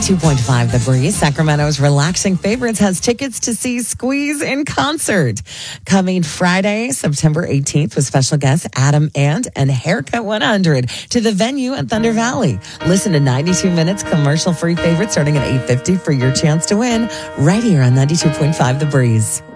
92.5 The Breeze. Sacramento's Relaxing Favorites has tickets to see Squeeze in concert. Coming Friday, September 18th with special guests Adam Ant and Haircut 100 to the venue at Thunder Valley. Listen to 92 Minutes commercial-free favorites starting at $8.50 for your chance to win right here on 92.5 The Breeze.